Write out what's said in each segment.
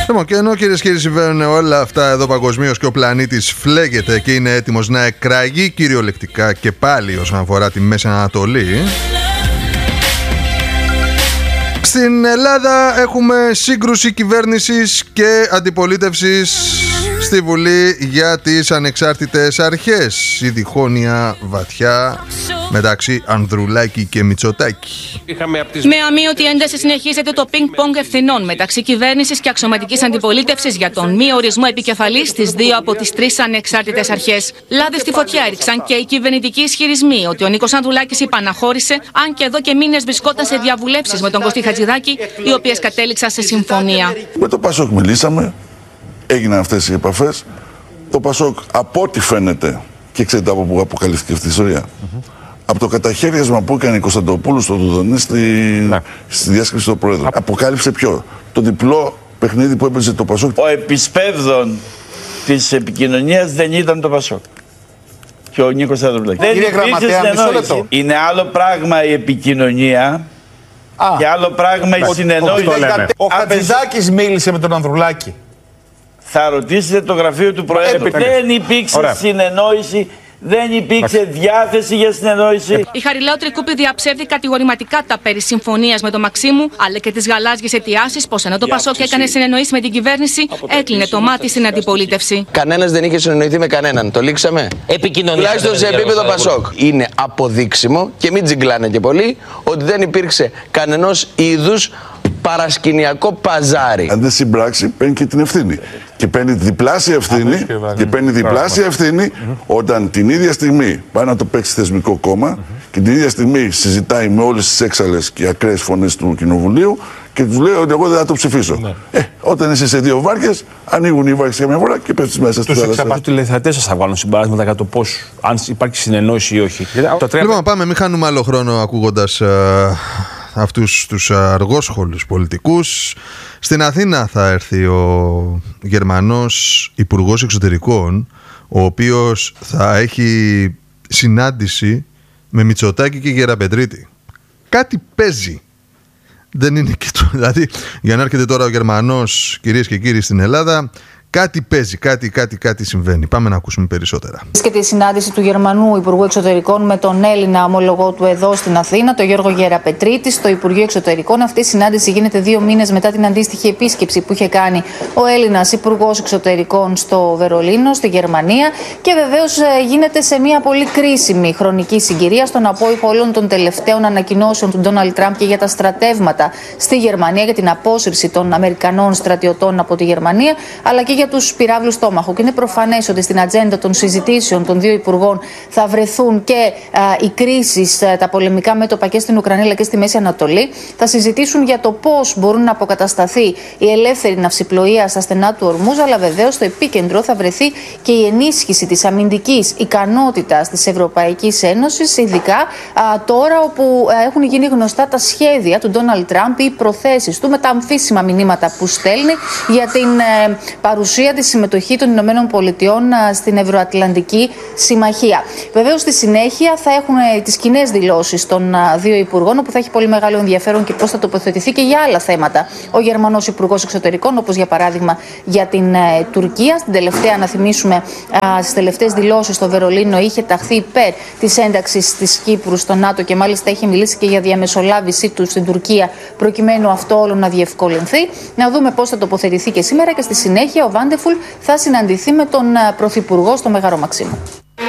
Λοιπόν, και ενώ κυρίες και κύριοι συμβαίνουν όλα αυτά εδώ παγκοσμίως και ο πλανήτης φλέγεται και είναι έτοιμος να εκραγεί κυριολεκτικά και πάλι όσον αφορά τη Μέση Ανατολή, στην Ελλάδα έχουμε σύγκρουση κυβέρνησης και αντιπολίτευσης στη Βουλή για τις ανεξάρτητες αρχές. Η διχόνοια βαθιά μεταξύ Ανδρουλάκη και Μητσοτάκη. Με αμείωτη ένταση συνεχίζεται το πινκ-πονγκ ευθυνών μεταξύ κυβέρνησης και αξιωματικής αντιπολίτευσης για τον μη ορισμό επικεφαλής στις δύο από τις τρεις ανεξάρτητες αρχές. Λάδι στη φωτιά έριξαν και οι κυβερνητικοί ισχυρισμοί ότι ο Νίκος Ανδρουλάκης υπαναχώρησε, αν και εδώ και μήνες βρισκόταν σε διαβουλεύσεις με τον Κωστή Χατζηδάκη, οι οποίες κατέληξαν σε συμφωνία. Με το Πασόκ μιλήσαμε, έγιναν αυτές οι επαφές. Το Πασόκ, από ό,τι φαίνεται, και ξέρετε από πού αποκαλύφθηκε αυτή η ιστορία. Από το καταχέριασμα που έκανε η Κωνσταντοπούλου στο Δουδονή στη διάσκεψη του Πρόεδρου. Αποκάλυψε ποιο? Το διπλό παιχνίδι που έπαιζε το Πασόκ. Ο επισπεύδων της επικοινωνίας δεν ήταν το Πασόκ και ο Νίκος Ανδρουλάκης. Δεν υπήρξε συνεννόηση. Είναι άλλο πράγμα η επικοινωνία και άλλο πράγμα η συνεννόηση. Ο Χατζηδάκης μίλησε με τον Ανδρουλάκη. Θα ρωτήσετε το γραφείο του Προέδρου. Δεν υπήρξε συνεννόηση. Δεν υπήρξε διάθεση για συνεννόηση. Η Χαριλάου Τρικούπη διαψεύδει κατηγορηματικά τα περί συμφωνίας με τον Μαξίμου, αλλά και τις γαλάζιες αιτιάσεις πως ενώ το Πασόκ έκανε συνεννοήσεις με την κυβέρνηση, έκλεινε το μάτι στην αντιπολίτευση. Κανένας δεν είχε συνεννοηθεί με κανέναν. Το λήξαμε. Επικοινωνία. Τουλάχιστον σε επίπεδο Πασόκ. Είναι αποδείξιμο και μην τζιγκλάνε και πολύ ότι δεν υπήρξε κανενός είδους παρασκηνιακό παζάρι. Αν δεν συμπράξει, παίρνει και την ευθύνη. Και παίρνει διπλάσια ευθύνη, όταν την ίδια στιγμή πάει να το παίξει θεσμικό κόμμα και την ίδια στιγμή συζητάει με όλες τις έξαλλες και ακραίες φωνές του Κοινοβουλίου και τους λέει ότι εγώ δεν θα το ψηφίσω. Όταν είσαι σε δύο βάρκες, ανοίγουν οι βάρκες για μια φορά και πέφτεις μέσα στη θάλασσα. Τους τηλεθεατές σας θα βάλουν συμπεράσματα για το πώς, αν υπάρχει συνεννόηση ή όχι. Λοιπόν, πάμε, μην χάνουμε άλλο χρόνο ακούγοντας αυτούς τους αργόσχολους πολιτικούς. Στην Αθήνα θα έρθει ο Γερμανός Υπουργός Εξωτερικών, ο οποίος θα έχει συνάντηση με Μητσοτάκη και Γεραπετρίτη. Κάτι παίζει. Δεν είναι και το... Δηλαδή, για να έρχεται τώρα ο Γερμανός, κυρίες και κύριοι, στην Ελλάδα, κάτι παίζει, κάτι συμβαίνει. Πάμε να ακούσουμε περισσότερα. Και τη συνάντηση του Γερμανού Υπουργού Εξωτερικών με τον Έλληνα ομολογό του εδώ στην Αθήνα, τον Γιώργο Γεραπετρίτη, στο Υπουργείο Εξωτερικών. Αυτή η συνάντηση γίνεται 2 μήνες μετά την αντίστοιχη επίσκεψη που είχε κάνει ο Έλληνας Υπουργός Εξωτερικών στο Βερολίνο, στη Γερμανία. Και βεβαίως γίνεται σε μια πολύ κρίσιμη χρονική συγκυρία, στον απόϊχο όλων των τελευταίων ανακοινώσεων του Ντόναλντ Τραμπ και για τα στρατεύματα στη Γερμανία, για την απόσυρση των Αμερικανών στρατιωτών από τη Γερμανία, αλλά και για τους πυράβλους Τόμαχο. Και είναι προφανές ότι στην ατζέντα των συζητήσεων των δύο υπουργών θα βρεθούν και οι κρίσεις, τα πολεμικά μέτωπα και στην Ουκρανία αλλά και στη Μέση Ανατολή. Θα συζητήσουν για το πώς μπορούν να αποκατασταθεί η ελεύθερη ναυσιπλοεία στα στενά του Ορμούζ, αλλά βεβαίως στο επίκεντρο θα βρεθεί και η ενίσχυση της αμυντικής ικανότητας της Ευρωπαϊκής Ένωσης, ειδικά τώρα όπου έχουν γίνει γνωστά τα σχέδια του Ντόναλντ Τραμπ, οι προθέσεις του με τα αμφίσιμα μηνύματα που στέλνει για την παρουσία τη συμμετοχή των Ηνωμένων Πολιτειών στην Ευρωατλαντική Συμμαχία. Βεβαίως, στη συνέχεια θα έχουν τις κοινές δηλώσεις των δύο υπουργών, όπου θα έχει πολύ μεγάλο ενδιαφέρον και πώς θα τοποθετηθεί και για άλλα θέματα ο Γερμανός Υπουργός Εξωτερικών, όπως για παράδειγμα για την Τουρκία. Στην τελευταία, να θυμίσουμε, στις τελευταίες δηλώσεις στο Βερολίνο είχε ταχθεί υπέρ της ένταξης της Κύπρου στο ΝΑΤΟ και μάλιστα έχει μιλήσει και για διαμεσολάβησή του στην Τουρκία, προκειμένου αυτό όλο να διευκολυνθεί. Να δούμε πώς θα τοποθετηθεί και σήμερα, και στη συνέχεια ο Βάντεφουλ θα συναντηθεί με τον Πρωθυπουργό στο Μέγαρο Μαξίμου.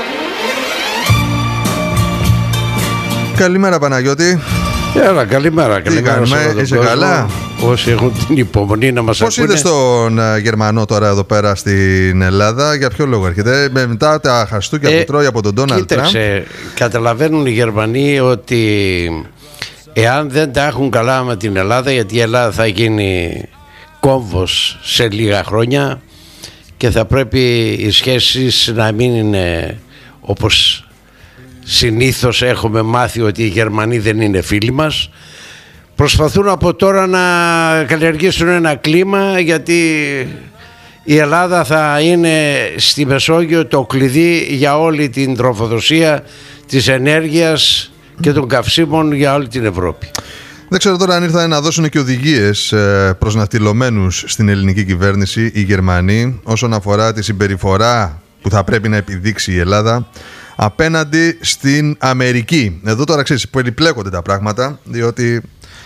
Καλημέρα, Παναγιώτη. Καλημέρα. Είσαι καλά? Όσοι έχουν την υπομονή να μας ακούνε. Πώς είδες τον Γερμανό τώρα εδώ πέρα στην Ελλάδα? Για ποιο λόγο έρχεται? Μετά τα χαστούκια που τρώει από τον Ντόναλντ Τραμπ. Καταλαβαίνουν οι Γερμανοί ότι εάν δεν τα έχουν καλά με την Ελλάδα, γιατί η Ελλάδα θα γίνει κόμβος σε λίγα χρόνια και θα πρέπει οι σχέσεις να μην είναι όπως συνήθως έχουμε μάθει, ότι οι Γερμανοί δεν είναι φίλοι μας. Προσπαθούν από τώρα να καλλιεργήσουν ένα κλίμα, γιατί η Ελλάδα θα είναι στη Μεσόγειο το κλειδί για όλη την τροφοδοσία της ενέργειας και των καυσίμων για όλη την Ευρώπη. Δεν ξέρω τώρα αν ήρθαν να δώσουν και οδηγίες προς ναυτιλωμένους στην ελληνική κυβέρνηση οι Γερμανοί όσον αφορά τη συμπεριφορά που θα πρέπει να επιδείξει η Ελλάδα απέναντι στην Αμερική. Εδώ τώρα ξέρεις, περιπλέκονται τα πράγματα, διότι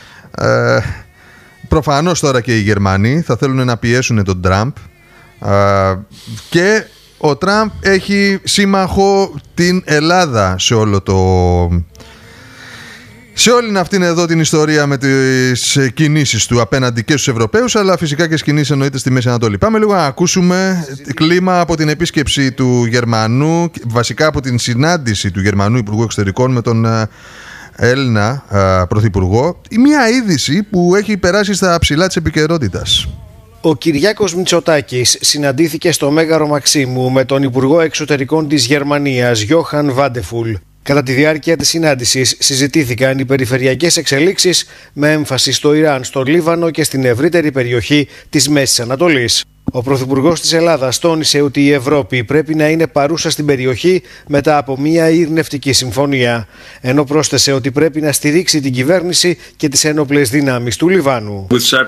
προφανώς τώρα και οι Γερμανοί θα θέλουν να πιέσουν τον Τραμπ και ο Τραμπ έχει σύμμαχο την Ελλάδα σε όλη αυτήν εδώ την ιστορία με τις κινήσεις του απέναντι και στους Ευρωπαίους, αλλά φυσικά και στις κινήσεις εννοείται στη Μέση Ανατολή. Πάμε λίγο να ακούσουμε κλίμα από την επίσκεψη του Γερμανού, βασικά από την συνάντηση του Γερμανού Υπουργού Εξωτερικών με τον Έλληνα Πρωθυπουργό. Μια είδηση που έχει περάσει στα ψηλά της επικαιρότητας. Ο Κυριάκος Μητσοτάκης συναντήθηκε στο Μέγαρο Μαξίμου με τον Υπουργό Εξωτερικών της Γερμανίας, Γιόχαν Βάντεφουλ. Κατά τη διάρκεια της συνάντησης συζητήθηκαν οι περιφερειακές εξελίξεις με έμφαση στο Ιράν, στο Λίβανο και στην ευρύτερη περιοχή της Μέσης Ανατολής. Ο Πρωθυπουργός της Ελλάδας τόνισε ότι η Ευρώπη πρέπει να είναι παρούσα στην περιοχή μετά από μια ειρηνευτική συμφωνία, ενώ πρόσθεσε ότι πρέπει να στηρίξει την κυβέρνηση και τις ένοπλες δυνάμεις του Λιβάνου.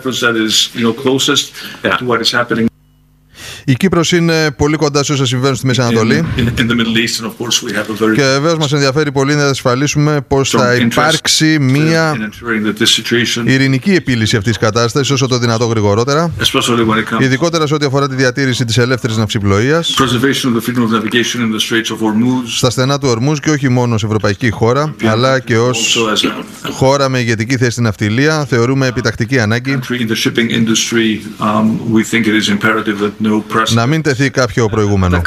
Η Κύπρος είναι πολύ κοντά σε όσα συμβαίνουν στη Μέση Ανατολή και βεβαίως μας ενδιαφέρει πολύ να ασφαλίσουμε πως θα υπάρξει μια ειρηνική επίλυση αυτής της κατάστασης όσο το δυνατό γρηγορότερα, ειδικότερα σε ό,τι αφορά τη διατήρηση της ελεύθερης ναυσιπλοείας στα στενά του Ορμούζ και όχι μόνο σε ευρωπαϊκή χώρα αλλά και ως χώρα με ηγετική θέση στην ναυτιλία. Θεωρούμε επιτακτική ανάγκη να μην τεθεί κάποιο προηγούμενο.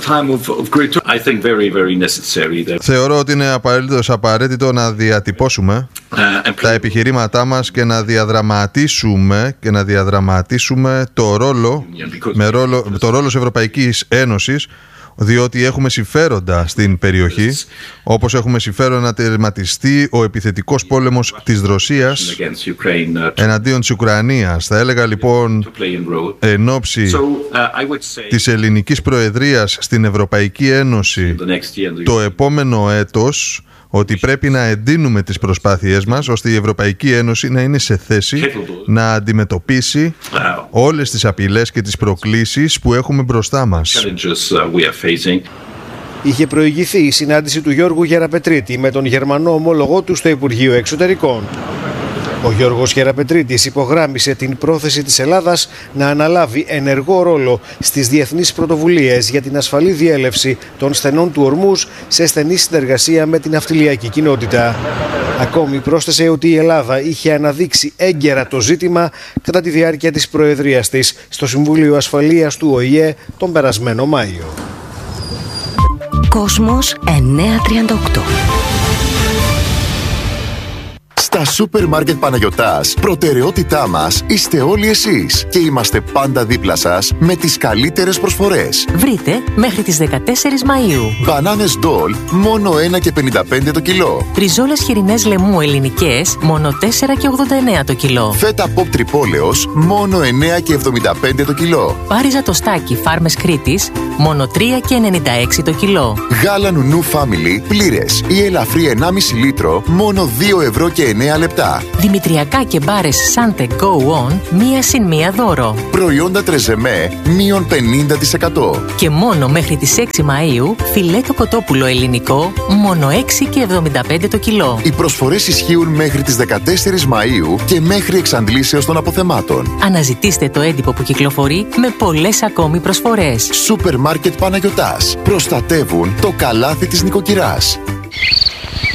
Θεωρώ ότι είναι απαραίτητο να διατυπώσουμε τα επιχειρήματά μας και να διαδραματίσουμε το ρόλο της Ευρωπαϊκής Ένωσης, διότι έχουμε συμφέροντα στην περιοχή, όπως έχουμε συμφέρον να τερματιστεί ο επιθετικός πόλεμος της Ρωσίας εναντίον της Ουκρανίας. Θα έλεγα λοιπόν εν ώψη της ελληνικής προεδρίας στην Ευρωπαϊκή Ένωση το επόμενο έτος ότι πρέπει να εντείνουμε τις προσπάθειές μας ώστε η Ευρωπαϊκή Ένωση να είναι σε θέση να αντιμετωπίσει όλες τις απειλές και τις προκλήσεις που έχουμε μπροστά μας. Είχε προηγηθεί η συνάντηση του Γιώργου Γεραπετρίτη με τον Γερμανό ομόλογό του στο Υπουργείο Εξωτερικών. Ο Γιώργος Γεραπετρίτης υπογράμμισε την πρόθεση της Ελλάδας να αναλάβει ενεργό ρόλο στις διεθνείς πρωτοβουλίες για την ασφαλή διέλευση των στενών του Ορμούζ σε στενή συνεργασία με την ναυτιλιακή κοινότητα. Ακόμη πρόσθεσε ότι η Ελλάδα είχε αναδείξει έγκαιρα το ζήτημα κατά τη διάρκεια της προεδρίας της στο Συμβούλιο Ασφαλείας του ΟΗΕ τον περασμένο Μάιο. Κόσμος 938. Στα σούπερ μάρκετ Παναγιωτάς, προτεραιότητά μας είστε όλοι εσείς και είμαστε πάντα δίπλα σας με τις καλύτερες προσφορές. Βρείτε μέχρι τις 14 Μαΐου. Μπανάνες Ντόλ, μόνο 1,55 το κιλό. Ριζόλες χοιρινές λαιμού ελληνικές, μόνο 4,89 το κιλό. Φέτα Pop Τρυπόλεως, μόνο 9,75 το κιλό. Πάριζα το στάκι Φάρμες Κρήτης, μόνο 3,96 το κιλό. Γάλα Νουνού Family, πλήρες ή ελαφρύ 1,5 λίτρο, μόνο 2 ευρώ και 9 λεπτά. Δημητριακά και μπάρες Sante Go On, μία συν μία δώρο. Προϊόντα Τρεζεμέ, μείον 50%. Και μόνο μέχρι τις 6 Μαΐου, φιλέτο κοτόπουλο ελληνικό, μόνο 6,75 το κιλό. Οι προσφορές ισχύουν μέχρι τις 14 Μαΐου και μέχρι εξαντλήσεως των αποθεμάτων. Αναζητήστε το έντυπο που κυκλοφορεί με πολλές ακόμη προσφορές. Σούπερ μάρκετ Παναγιωτάς. Προστατεύουν το καλάθι της νοικοκυράς.